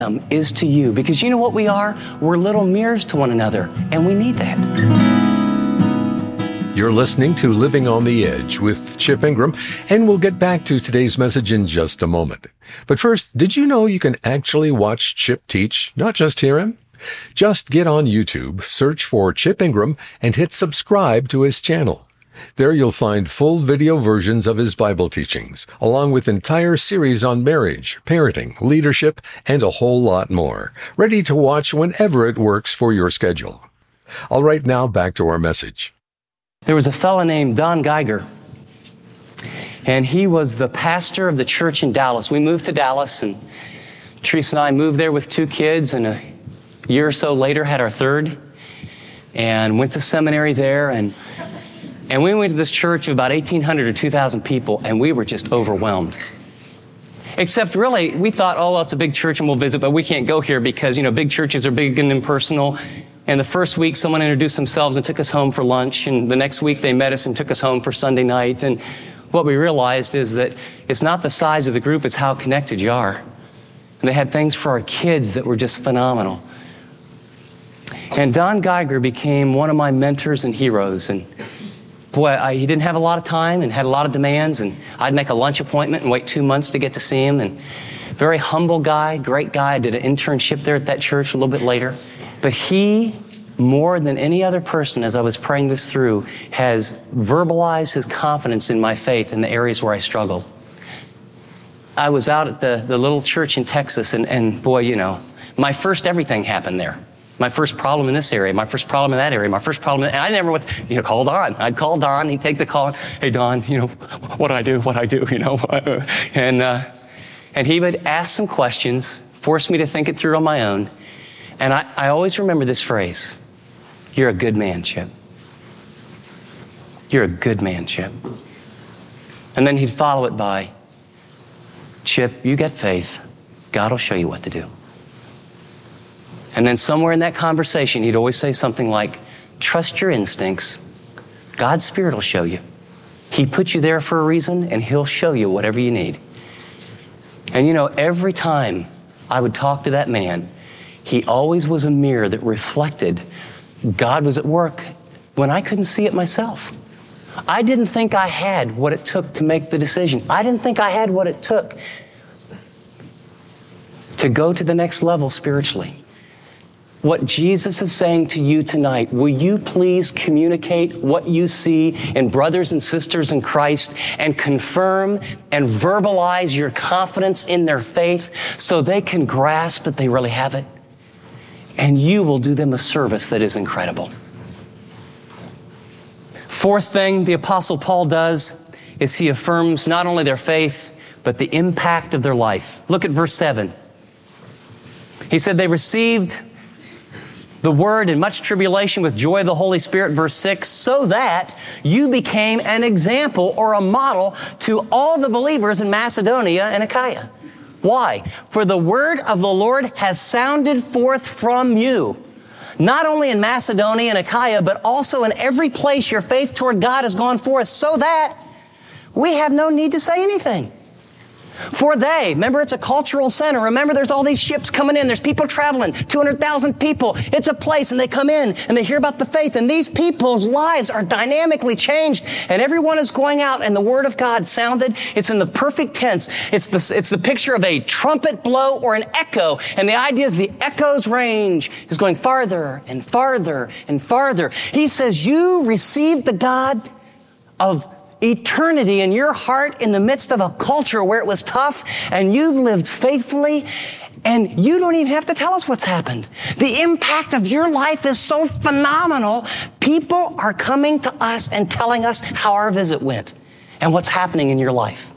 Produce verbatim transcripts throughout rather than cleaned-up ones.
is to you. Because you know what we are? We're little mirrors to one another, and we need that. You're listening to Living on the Edge with Chip Ingram, and we'll get back to today's message in just a moment. But first, did you know you can actually watch Chip teach, not just hear him? Just get on YouTube, search for Chip Ingram, and hit subscribe to his channel. There you'll find full video versions of his Bible teachings, along with entire series on marriage, parenting, leadership, and a whole lot more, ready to watch whenever it works for your schedule. All right, now back to our message. There was a fellow named Don Geiger, and he was the pastor of the church in Dallas. We moved to Dallas, and Teresa and I moved there with two kids, and a year or so later had our third, and went to seminary there, and And we went to this church of about eighteen hundred or two thousand people, and we were just overwhelmed. Except really, we thought, oh, well, it's a big church and we'll visit, but we can't go here because, you know, big churches are big and impersonal. And the first week, someone introduced themselves and took us home for lunch. And the next week, they met us and took us home for Sunday night. And what we realized is that it's not the size of the group, it's how connected you are. And they had things for our kids that were just phenomenal. And Don Geiger became one of my mentors and heroes. And boy, I, he didn't have a lot of time and had a lot of demands, and I'd make a lunch appointment and wait two months to get to see him. And very humble guy, great guy. I did an internship there at that church a little bit later. But he, more than any other person, as I was praying this through, has verbalized his confidence in my faith in the areas where I struggled. I was out at the, the little church in Texas, and, and boy, you know, my first everything happened there. My first problem in this area, my first problem in that area, my first problem, in, and I never went, you know, call Don. I'd call Don, he'd take the call, hey, Don, you know, what do I do, what do I do, you know? And, uh, and he would ask some questions, force me to think it through on my own. And I, I always remember this phrase, you're a good man, Chip. You're a good man, Chip. And then he'd follow it by, Chip, you get faith, God will show you what to do. And then somewhere in that conversation, he'd always say something like, trust your instincts. God's Spirit will show you. He put you there for a reason, and He'll show you whatever you need. And you know, every time I would talk to that man, he always was a mirror that reflected God was at work when I couldn't see it myself. I didn't think I had what it took to make the decision. I didn't think I had what it took to go to the next level spiritually. What Jesus is saying to you tonight, will you please communicate what you see in brothers and sisters in Christ and confirm and verbalize your confidence in their faith so they can grasp that they really have it? And you will do them a service that is incredible. Fourth thing the Apostle Paul does is he affirms not only their faith, but the impact of their life. Look at verse seven. He said they received the word in much tribulation with joy of the Holy Spirit, verse six, so that you became an example or a model to all the believers in Macedonia and Achaia. Why? For the word of the Lord has sounded forth from you, not only in Macedonia and Achaia, but also in every place your faith toward God has gone forth, so that we have no need to say anything. For they, remember it's a cultural center. Remember there's all these ships coming in. There's people traveling, two hundred thousand people. It's a place and they come in and they hear about the faith. And these people's lives are dynamically changed. And everyone is going out and the word of God sounded. It's in the perfect tense. It's the, it's the picture of a trumpet blow or an echo. And the idea is the echo's range is going farther and farther and farther. He says, you received the God of eternity in your heart in the midst of a culture where it was tough, and you've lived faithfully, and you don't even have to tell us what's happened. The impact of your life is so phenomenal. People are coming to us and telling us how our visit went and what's happening in your life.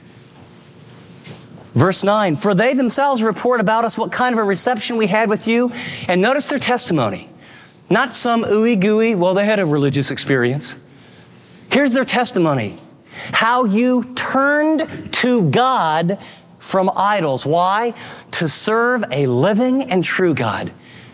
Verse nine, for they themselves report about us what kind of a reception we had with you. And notice their testimony. Not some ooey gooey, well, they had a religious experience. Here's their testimony. How you turned to God from idols. Why? To serve a living and true God.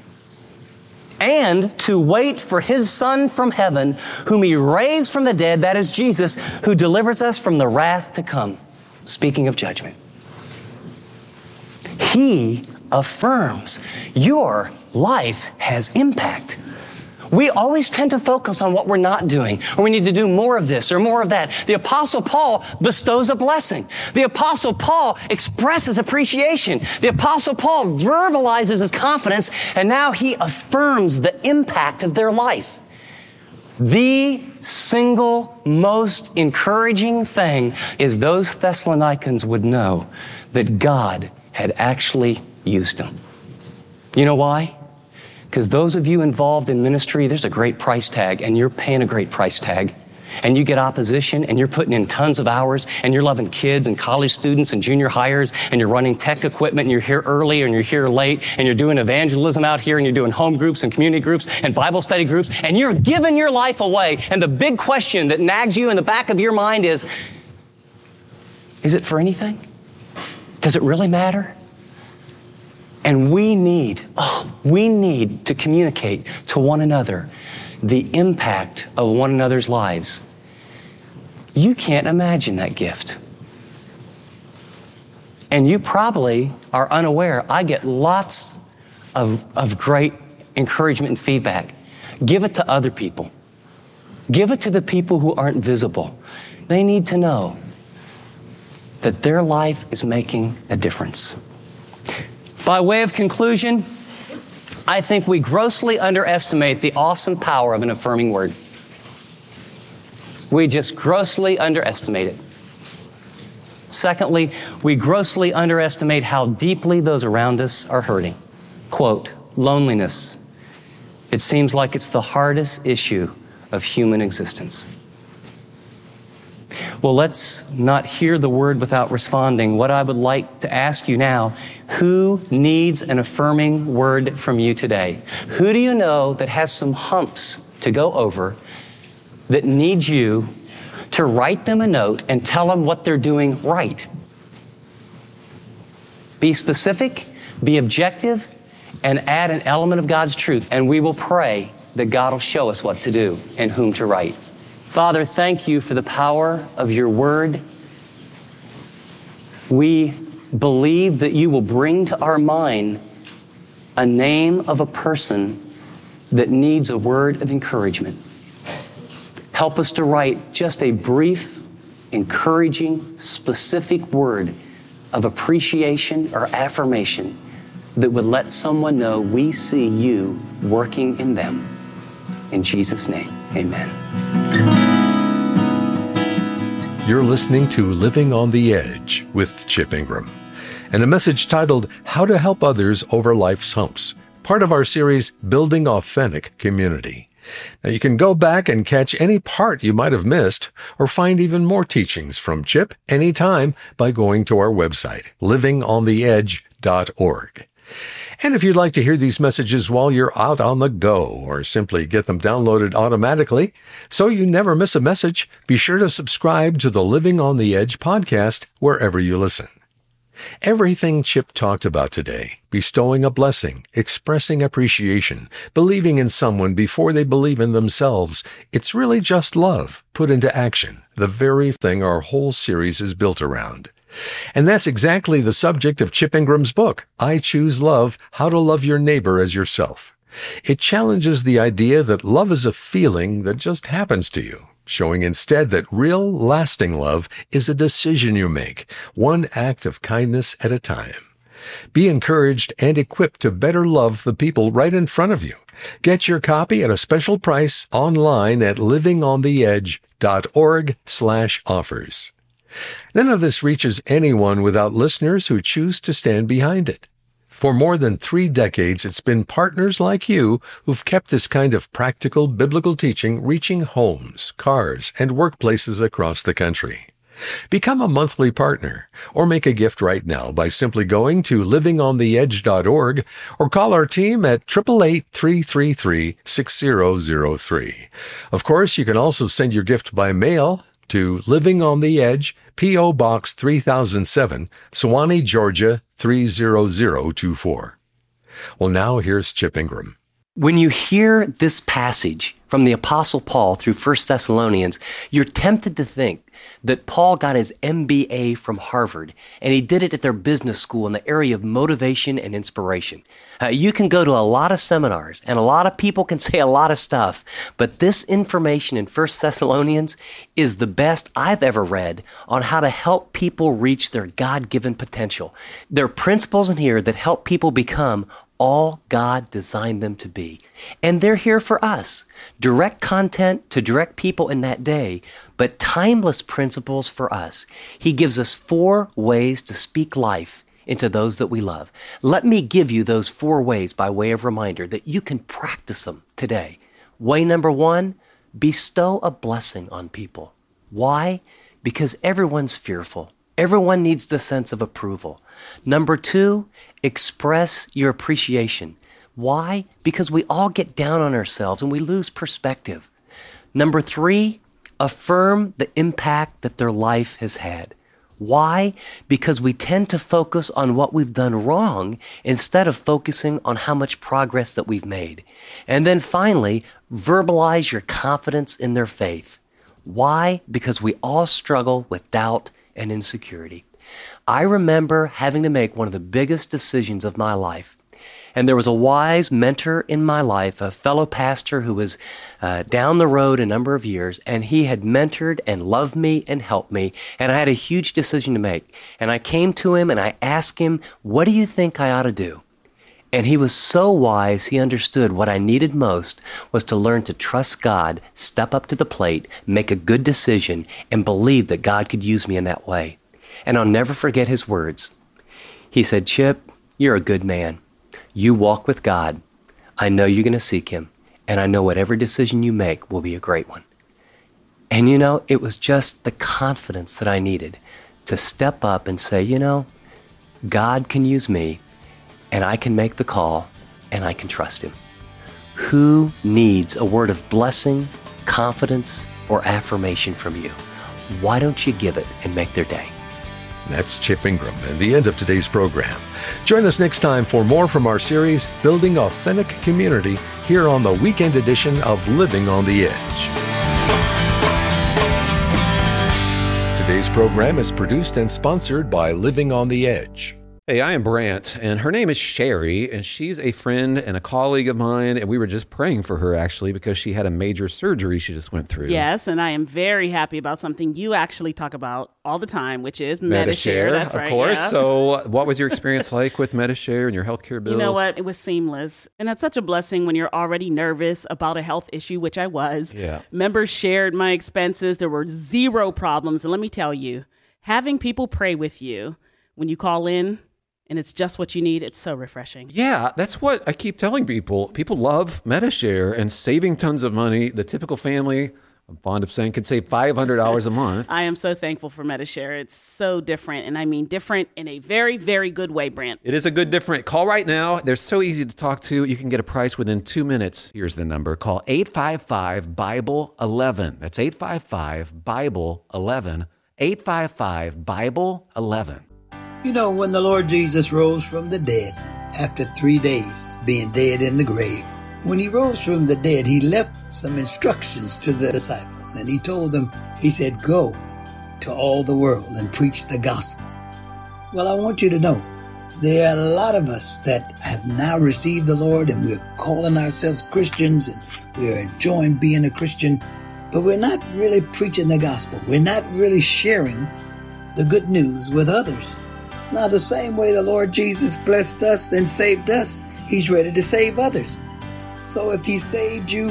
And to wait for His Son from heaven, whom He raised from the dead, that is Jesus, who delivers us from the wrath to come. Speaking of judgment. He affirms your life has impact. We always tend to focus on what we're not doing, or we need to do more of this or more of that. The Apostle Paul bestows a blessing. The Apostle Paul expresses appreciation. The Apostle Paul verbalizes his confidence, and now he affirms the impact of their life. The single most encouraging thing is those Thessalonians would know that God had actually used them. You know why? Because those of you involved in ministry, there's a great price tag, and you're paying a great price tag. And you get opposition, and you're putting in tons of hours, and you're loving kids and college students and junior hires, and you're running tech equipment, and you're here early, and you're here late, and you're doing evangelism out here, and you're doing home groups and community groups and Bible study groups, and you're giving your life away. And the big question that nags you in the back of your mind is, is it for anything? Does it really matter? And we need, oh, we need to communicate to one another the impact of one another's lives. You can't imagine that gift. And you probably are unaware. I get lots of, of great encouragement and feedback. Give it to other people. Give it to the people who aren't visible. They need to know that their life is making a difference. By way of conclusion, I think we grossly underestimate the awesome power of an affirming word. We just grossly underestimate it. Secondly, we grossly underestimate how deeply those around us are hurting. Quote, loneliness. It seems like it's the hardest issue of human existence. Well, let's not hear the word without responding. What I would like to ask you now, who needs an affirming word from you today? Who do you know that has some humps to go over that needs you to write them a note and tell them what they're doing right? Be specific, be objective, and add an element of God's truth, and we will pray that God will show us what to do and whom to write. Father, thank you for the power of your word. We believe that you will bring to our mind a name of a person that needs a word of encouragement. Help us to write just a brief, encouraging, specific word of appreciation or affirmation that would let someone know we see you working in them. In Jesus' name, amen. You're listening to Living on the Edge with Chip Ingram, and a message titled How to Help Others Over Life's Humps, part of our series Building Authentic Community. Now you can go back and catch any part you might have missed or find even more teachings from Chip anytime by going to our website, living on the edge dot org. And if you'd like to hear these messages while you're out on the go, or simply get them downloaded automatically so you never miss a message, be sure to subscribe to the Living on the Edge podcast wherever you listen. Everything Chip talked about today, bestowing a blessing, expressing appreciation, believing in someone before they believe in themselves, it's really just love put into action, the very thing our whole series is built around. And that's exactly the subject of Chip Ingram's book, I Choose Love, How to Love Your Neighbor as Yourself. It challenges the idea that love is a feeling that just happens to you, showing instead that real, lasting love is a decision you make, one act of kindness at a time. Be encouraged and equipped to better love the people right in front of you. Get your copy at a special price online at living on the edge dot org slash offers. None of this reaches anyone without listeners who choose to stand behind it. For more than three decades, it's been partners like you who've kept this kind of practical biblical teaching reaching homes, cars, and workplaces across the country. Become a monthly partner or make a gift right now by simply going to living on the edge dot org or call our team at eight eight eight, three three three, six zero zero three. Of course, you can also send your gift by mail to Living on the Edge, P O. Box three thousand seven, Suwanee, Georgia three zero zero two four. Well, now here's Chip Ingram. When you hear this passage, from the Apostle Paul through First Thessalonians, you're tempted to think that Paul got his M B A from Harvard, and he did it at their business school in the area of motivation and inspiration. Uh, you can go to a lot of seminars, and a lot of people can say a lot of stuff, but this information in First Thessalonians is the best I've ever read on how to help people reach their God-given potential. There are principles in here that help people become all God designed them to be. And they're here for us. Direct content to direct people in that day, but timeless principles for us. He gives us four ways to speak life into those that we love. Let me give you those four ways by way of reminder that you can practice them today. Way number one, bestow a blessing on people. Why? Because everyone's fearful. Everyone needs the sense of approval. Number two, express your appreciation. Why? Because we all get down on ourselves and we lose perspective. Number three, affirm the impact that their life has had. Why? Because we tend to focus on what we've done wrong instead of focusing on how much progress that we've made. And then finally, verbalize your confidence in their faith. Why? Because we all struggle with doubt and insecurity. I remember having to make one of the biggest decisions of my life. And there was a wise mentor in my life, a fellow pastor who was uh, down the road a number of years, and he had mentored and loved me and helped me, and I had a huge decision to make. And I came to him and I asked him, what do you think I ought to do? And he was so wise, he understood what I needed most was to learn to trust God, step up to the plate, make a good decision, and believe that God could use me in that way. And I'll never forget his words. He said, Chip, you're a good man. You walk with God. I know you're going to seek him, and I know whatever decision you make will be a great one. And you know, it was just the confidence that I needed to step up and say, you know, God can use me, and I can make the call, and I can trust him. Who needs a word of blessing, confidence, or affirmation from you? Why don't you give it and make their day? That's Chip Ingram and the end of today's program. Join us next time for more from our series, Building Authentic Community, here on the weekend edition of Living on the Edge. Today's program is produced and sponsored by Living on the Edge. Hey, I am Brant, and her name is Sherry, and she's a friend and a colleague of mine, and we were just praying for her, actually, because she had a major surgery she just went through. Yes, and I am very happy about something you actually talk about all the time, which is Medi-Share. That's of right, course. yeah. So what was your experience like with Medi-Share and your healthcare bills? You know what? It was seamless, and that's such a blessing when you're already nervous about a health issue, which I was. Yeah. Members shared my expenses. There were zero problems, and let me tell you, having people pray with you when you call in, and it's just what you need, it's so refreshing. Yeah, that's what I keep telling people. People love Medi-Share and saving tons of money. The typical family, I'm fond of saying, could save five hundred dollars a month. I am so thankful for Medi-Share. It's so different, and I mean different in a very, very good way, Brant. It is a good different. Call right now. They're so easy to talk to. You can get a price within two minutes. Here's the number. Call eight five five, Bible eleven. That's eight five five, Bible eleven. eight five five, Bible eleven. You know, when the Lord Jesus rose from the dead, after three days being dead in the grave, when he rose from the dead, he left some instructions to the disciples, and he told them, he said, go to all the world and preach the gospel. Well, I want you to know, there are a lot of us that have now received the Lord, and we're calling ourselves Christians, and we're enjoying being a Christian, but we're not really preaching the gospel. We're not really sharing the good news with others. Now, the same way the Lord Jesus blessed us and saved us, he's ready to save others. So if he saved you,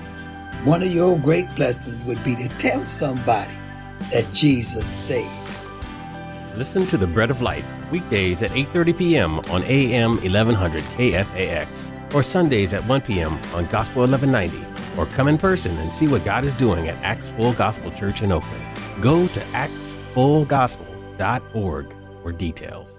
one of your great blessings would be to tell somebody that Jesus saves. Listen to The Bread of Life weekdays at eight thirty p.m. on A M eleven hundred K F A X, or Sundays at one p.m. on Gospel eleven ninety, or come in person and see what God is doing at Acts Full Gospel Church in Oakland. Go to acts full gospel dot org for details.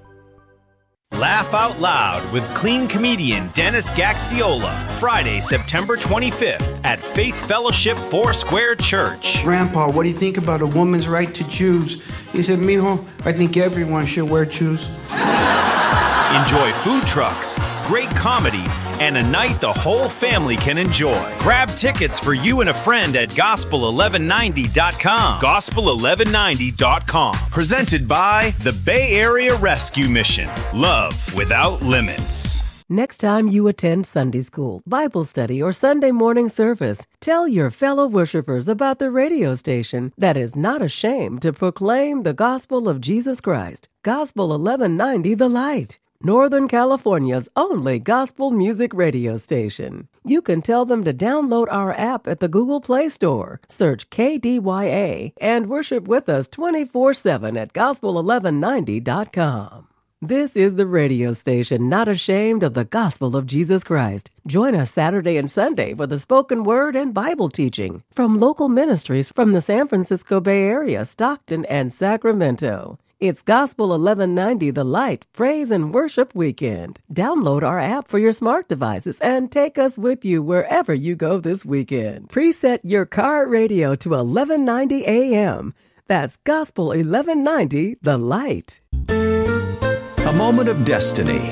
Laugh Out Loud with clean comedian Dennis Gaxiola, Friday, September twenty-fifth at Faith Fellowship Foursquare Church. Grandpa, what do you think about a woman's right to choose? He said, mijo, I think everyone should wear shoes. Enjoy food trucks, great comedy, and a night the whole family can enjoy. Grab tickets for you and a friend at gospel eleven ninety dot com. gospel eleven ninety dot com. Presented by the Bay Area Rescue Mission. Love without limits. Next time you attend Sunday school, Bible study, or Sunday morning service, tell your fellow worshipers about the radio station that is not ashamed to proclaim the gospel of Jesus Christ. Gospel eleven ninety The Light, Northern California's only gospel music radio station. You can tell them to download our app at the Google Play Store, search K D Y A, and worship with us twenty-four seven at gospel eleven ninety dot com. This is the radio station not ashamed of the gospel of Jesus Christ. Join us Saturday and Sunday for the spoken word and Bible teaching from local ministries from the San Francisco Bay Area, Stockton, and Sacramento. It's Gospel eleven ninety The Light Praise and Worship Weekend. Download our app for your smart devices and take us with you wherever you go this weekend. Preset your car radio to eleven ninety A M. That's Gospel eleven ninety The Light. A moment of destiny.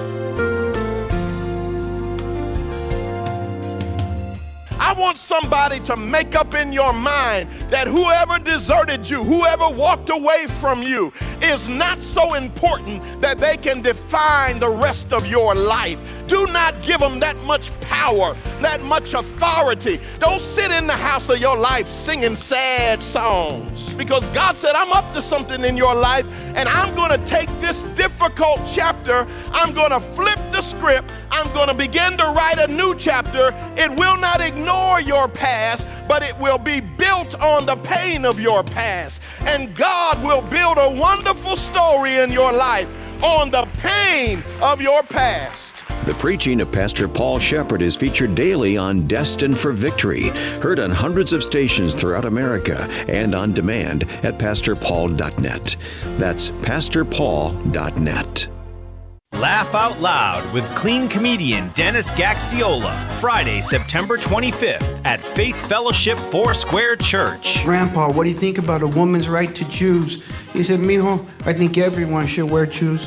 I want somebody to make up in your mind that whoever deserted you, whoever walked away from you, is not so important that they can define the rest of your life. Do not give them that much power, that much authority. Don't sit in the house of your life singing sad songs, because God said, I'm up to something in your life, and I'm going to take this difficult chapter, I'm going to flip the script, I'm going to begin to write a new chapter. It will not ignore your past, but it will be built on the pain of your past. And God will build a wonderful story in your life on the pain of your past. The preaching of Pastor Paul Shepherd is featured daily on Destined for Victory, heard on hundreds of stations throughout America and on demand at pastor paul dot net. That's pastor paul dot net. Laugh Out Loud with clean comedian Dennis Gaxiola, Friday, September twenty-fifth at Faith Fellowship Foursquare Church. Grandpa, what do you think about a woman's right to choose? He said, mijo, I think everyone should wear shoes.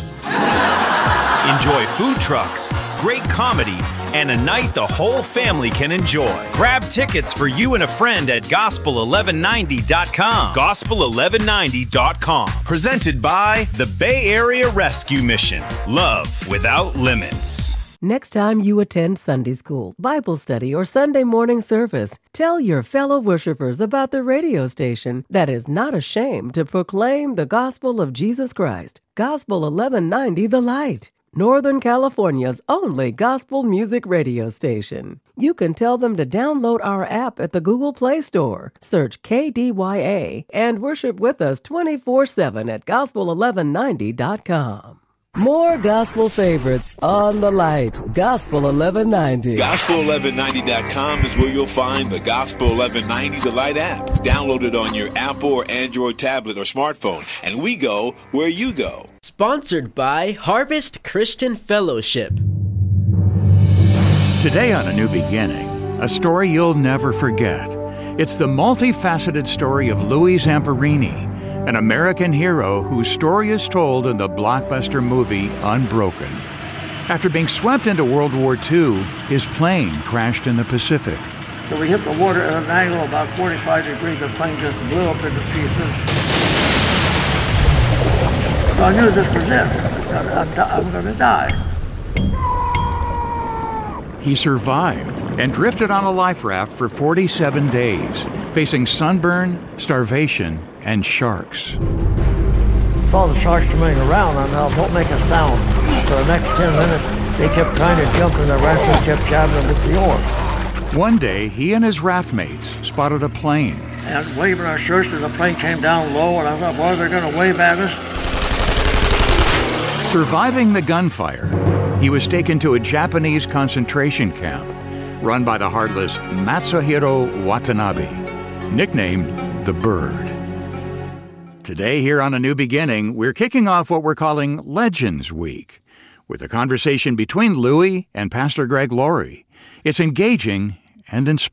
Enjoy food trucks, great comedy, and a night the whole family can enjoy. Grab tickets for you and a friend at gospel eleven ninety dot com. gospel eleven ninety dot com. Presented by the Bay Area Rescue Mission. Love without limits. Next time you attend Sunday school, Bible study, or Sunday morning service, tell your fellow worshipers about the radio station that is not ashamed to proclaim the gospel of Jesus Christ. Gospel eleven ninety The Light, Northern California's only gospel music radio station. You can tell them to download our app at the Google Play Store, search K D Y A, and worship with us twenty-four seven at gospel eleven ninety dot com. More gospel favorites on The Light, Gospel eleven ninety. gospel eleven ninety dot com is where you'll find the Gospel eleven ninety The Light app. Download it on your Apple or Android tablet or smartphone, and we go where you go. Sponsored by Harvest Christian Fellowship. Today on A New Beginning, a story you'll never forget. It's the multifaceted story of Louis Zamperini, an American hero whose story is told in the blockbuster movie Unbroken. After being swept into World War Two, his plane crashed in the Pacific. So we hit the water at an angle of about forty-five degrees. The plane just blew up into pieces. So I knew this was it. I'm going to die. He survived and drifted on a life raft for forty-seven days, facing sunburn, starvation, and sharks. Saw the sharks swimming around, and I don't make a sound. For the next ten minutes, they kept trying to jump in the raft and kept jabbing with the oar. One day, he and his raft mates spotted a plane. And waving our shirts as the plane came down low, and I thought, boy, they're going to wave at us. Surviving the gunfire, he was taken to a Japanese concentration camp run by the heartless Matsuhiro Watanabe, nicknamed the Bird. Today here on A New Beginning, we're kicking off what we're calling Legends Week with a conversation between Louis and Pastor Greg Laurie. It's engaging and inspiring.